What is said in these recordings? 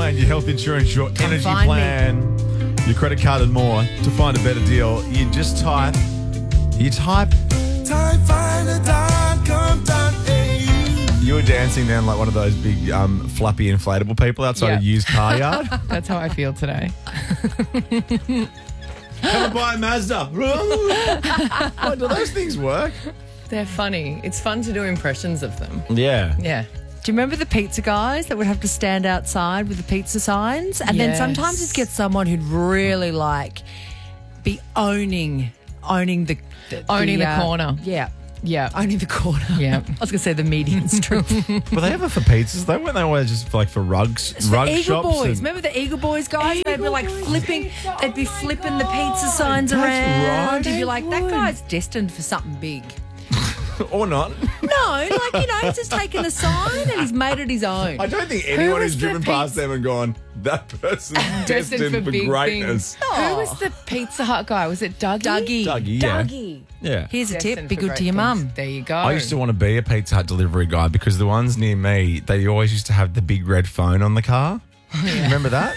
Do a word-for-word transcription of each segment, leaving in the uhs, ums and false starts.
plan, your health insurance, your Come energy find plan, your credit card and more. To find a better deal, you just type, you type. Time finder dot com dot a u. You were dancing then like one of those big um, fluffy inflatable people outside Yeah. a used car yard. That's how I feel today. Come and buy a Mazda. Oh, do those things work? They're funny. It's fun to do impressions of them. Yeah. Yeah. Do you remember the pizza guys that would have to stand outside with the pizza signs? And Yes. then sometimes you'd get someone who'd really like be owning, owning the, the Owning the uh, corner. Yeah. Yeah. Owning the corner. Yeah. I was going to say the median strip. Were they ever for pizzas though? Weren't they always just like for rugs, It's rug the Eagle shops? Boys. and- Remember the Eagle Boys guys? they'd be Eagle like Boys flipping, pizza. they'd be Oh my flipping the God. pizza signs That's around. right. And They you're like, that would. guy's destined for something big. Or not. No, like, you know, he's just taken a sign and he's made it his own. I don't think anyone was has the driven pizza- past them and gone, that person's Destined destined for for big greatness. things. Who was the Pizza Hut guy? Was it Dougie? Dougie. Dougie, yeah. Dougie. Yeah. Here's a Destined tip. Be for good great to your things. mum. There you go. I used to want to be a Pizza Hut delivery guy because the ones near me, they always used to have the big red phone on the car. Remember that?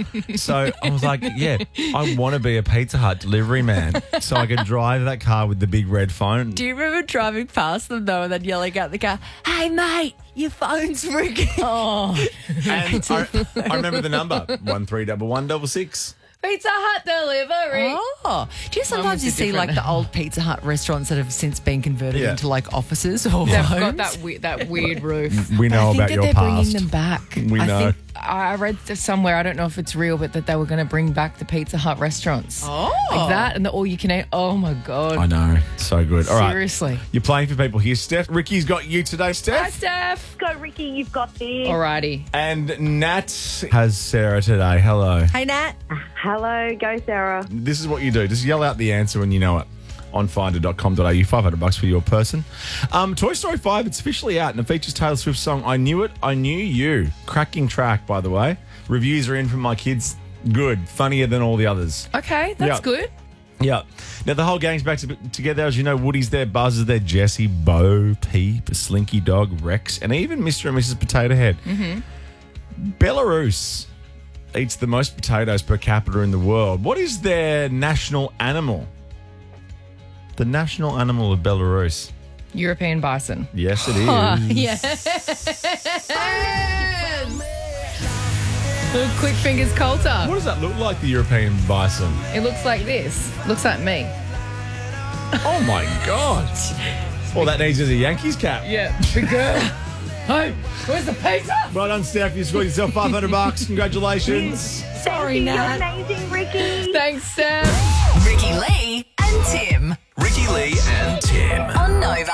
So I was like, yeah, I want to be a Pizza Hut delivery man so I can drive that car with the big red phone. Do you remember driving past them though and then yelling out the car, hey mate, your phone's ringing? Oh, And I, I remember the number, one three one one double six. Pizza Hut delivery. Oh, do you sometimes was you a see like different- the old Pizza Hut restaurants that have since been converted Yeah. into like offices or They've homes? got that we- that weird roof. We know I think about that your they're past. bringing them back. We I know. think I read this somewhere. I don't know if it's real, but that they were going to bring back the Pizza Hut restaurants. Oh. Like that and the all you can eat. Oh my god! I know. So good. All right. Seriously. You're playing for people here. Steph, Ricky's got you today, Hi, Steph. Steph. Go, Ricky, you've got this. Alrighty. And Nat has Sarah today. Hello. Hey Nat. Hello, go, Sarah. This is what you do. Just yell out the answer when you know it on finder dot com dot a u. five hundred bucks for your person. Um, Toy Story five, it's officially out and it features Taylor Swift's song I Knew It, I Knew You. Cracking track, by the way. Reviews are in from my kids. Good. Funnier than all the others. Okay, that's Yeah. good. Yeah. Now, the whole gang's back to, together. As you know, Woody's there, Buzz is there, Jessie, Bo, Peep, Slinky Dog, Rex, and even Mister and Missus Potato Head. Mm-hmm. Belarus eats the most potatoes per capita in the world. What is their national animal? The national animal of Belarus. European bison. Yes, it is. Little quick fingers Coulter. What does that look like, the European bison? It looks like this. Looks like me. Oh, my God. All that needs is a Yankees cap. Yeah, big girl. Hey, where's the pizza? Well done, Steph. You scored yourself five hundred bucks. Congratulations. Sorry, Nat. You're amazing, Ricky. Thanks, Steph. Ricky Lee and Tim Ricky Lee and Tim. on Nova.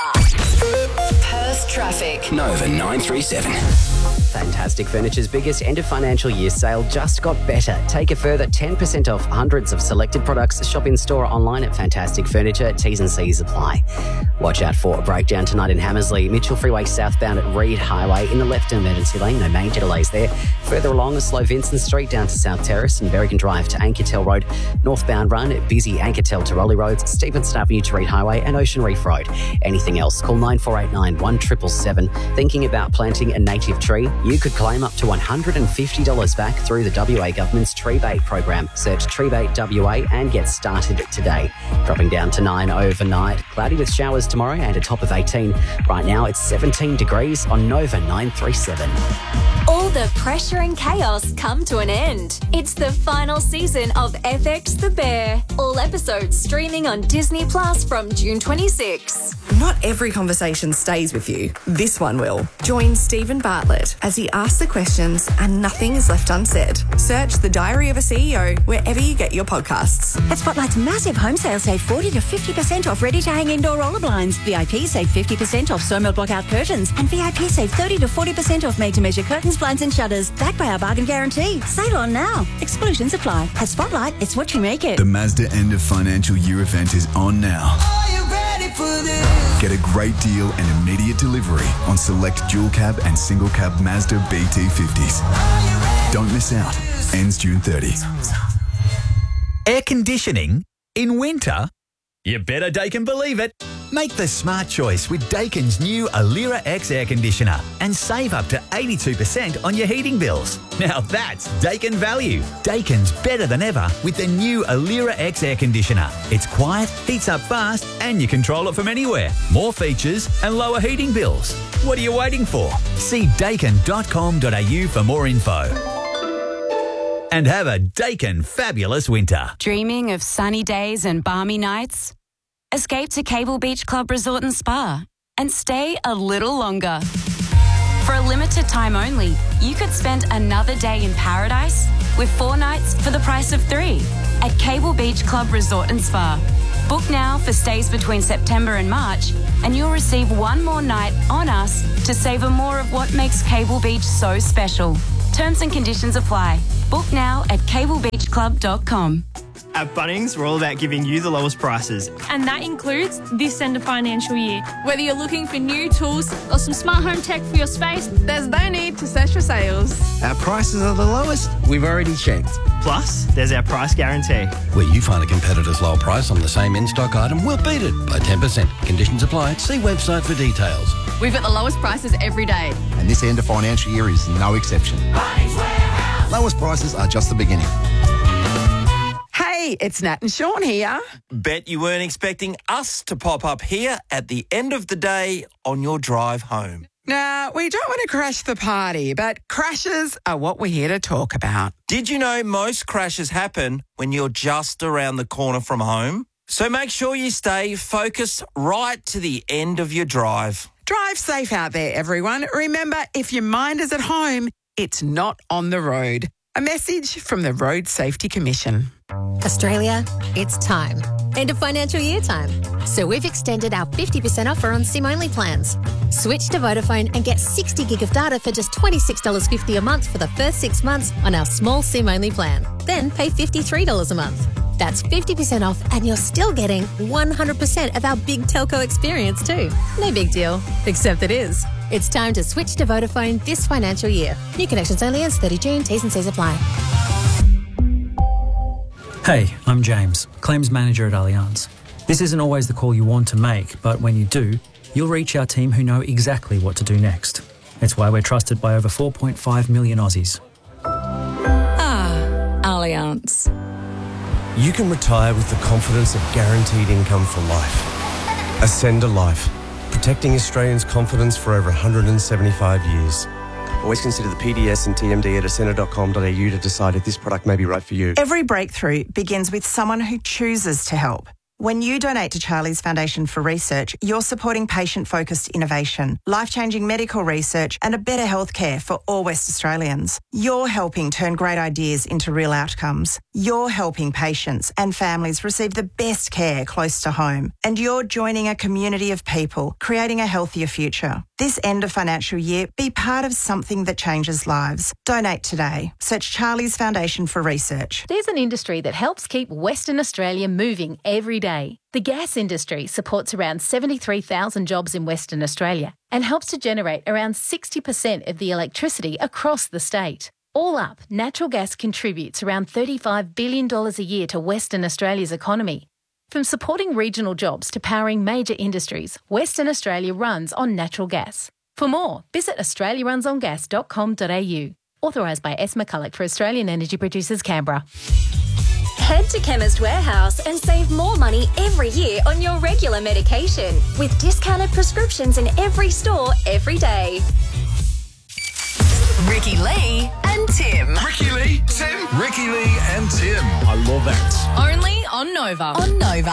Perth traffic. Nova nine three seven. Fantastic Furniture's biggest end of financial year sale just got better. Take a further ten percent off hundreds of selected products. Shop in store online at Fantastic Furniture. T's and C's apply. Watch out for a breakdown tonight in Hammersley. Mitchell Freeway southbound at Reed Highway in the left emergency lane. No major delays there. Further along, slow Vincent Street down to South Terrace and Berrigan Drive to Ankertel Road. Northbound run at busy Ankertel to Raleigh Roads. Stevenson Avenue to Reed Highway and Ocean Reef Road. Anything else? Call nine four eight nine, one seven seven seven. Thinking about planting a native tree? You could claim up to one hundred fifty dollars back through the W A government's Tree Bait program. Search Tree Bait W A and get started today. Dropping down to nine overnight. Cloudy with showers tomorrow and a top of eighteen. Right now it's seventeen degrees on Nova nine three seven. All the pressure and chaos come to an end. It's the final season of F X The Bear. All episodes streaming on Disney Plus from June twenty-sixth. Not every conversation stays with you. This one will. Join Stephen Bartlett as he asks the questions and nothing is left unsaid. Search The Diary of a C E O wherever you get your podcasts. At Spotlight's massive home sale, save forty to fifty percent off ready-to-hang indoor roller blinds. V I P save fifty percent off Sawmill blockout curtains. And V I P save thirty to forty percent off made-to-measure curtains, blinds and shutters. Backed by our bargain guarantee. Sale on now. Exclusions apply. At Spotlight, it's what you make it. The Mazda end of financial year event is on now. Are you ready for this? Get a great deal and immediate delivery on select dual cab and single cab Mazda B T fifties. Don't miss out. Ends June thirtieth. Air conditioning in winter? You better dake and believe it. Make the smart choice with Dakin's new Alira X air conditioner and save up to eighty-two percent on your heating bills. Now that's Dakin value. Dakin's better than ever with the new Alira X air conditioner. It's quiet, heats up fast, and you control it from anywhere. More features and lower heating bills. What are you waiting for? See dakin dot com dot a u for more info. And have a Dakin fabulous winter. Dreaming of sunny days and balmy nights? Escape to Cable Beach Club Resort and Spa and stay a little longer. For a limited time only, you could spend another day in paradise with four nights for the price of three at Cable Beach Club Resort and Spa. Book now for stays between September and March, and you'll receive one more night on us to savour more of what makes Cable Beach so special. Terms and conditions apply. Book now at cable beach club dot com. At Bunnings, we're all about giving you the lowest prices. And that includes this end of financial year. Whether you're looking for new tools or some smart home tech for your space, there's no need to search for sales. Our prices are the lowest we've already checked. Plus, there's our price guarantee. Where you find a competitor's low price on the same in-stock item, we'll beat it by ten percent. Conditions apply. See website for details. We've got the lowest prices every day. And this end of financial year is no exception. Lowest prices are just the beginning. Hey, it's Nat and Sean here. Bet you weren't expecting us to pop up here at the end of the day on your drive home. Nah, we don't want to crash the party, but crashes are what we're here to talk about. Did you know most crashes happen when you're just around the corner from home? So make sure you stay focused right to the end of your drive. Drive safe out there, everyone. Remember, if your mind is at home, it's not on the road. A message from the Road Safety Commission. Australia, it's time. End of financial year time. So we've extended our fifty percent offer on SIM-only plans. Switch to Vodafone and get sixty gig of data for just twenty-six dollars fifty a month for the first six months on our small SIM-only plan. Then pay fifty-three dollars a month. That's fifty percent off and you're still getting one hundred percent of our big telco experience too. No big deal, except it is. It's time to switch to Vodafone this financial year. New connections only ends thirtieth of June. T's and C's apply. Hey, I'm James, Claims Manager at Allianz. This isn't always the call you want to make, but when you do, you'll reach our team who know exactly what to do next. It's why we're trusted by over four point five million Aussies. Ah, Allianz. You can retire with the confidence of guaranteed income for life. Ascend Life, protecting Australians' confidence for over one hundred seventy-five years. Always consider the P D S and T M D at ascender dot com dot a u to decide if this product may be right for you. Every breakthrough begins with someone who chooses to help. When you donate to Charlie's Foundation for Research, you're supporting patient-focused innovation, life-changing medical research and a better healthcare for all West Australians. You're helping turn great ideas into real outcomes. You're helping patients and families receive the best care close to home. And you're joining a community of people, creating a healthier future. This end of financial year, be part of something that changes lives. Donate today. Search Charlie's Foundation for Research. There's an industry that helps keep Western Australia moving every day. The gas industry supports around seventy-three thousand jobs in Western Australia and helps to generate around sixty percent of the electricity across the state. All up, natural gas contributes around thirty-five billion dollars a year to Western Australia's economy. From supporting regional jobs to powering major industries, Western Australia runs on natural gas. For more, visit australia runs on gas dot com dot a u. Authorised by S. McCulloch for Australian Energy Producers, Canberra. Head to Chemist Warehouse and save more money every year on your regular medication with discounted prescriptions in every store every day. Ricky Lee and Tim. Ricky Lee, Tim. Ricky Lee and Tim. I love that. Only on Nova. On Nova.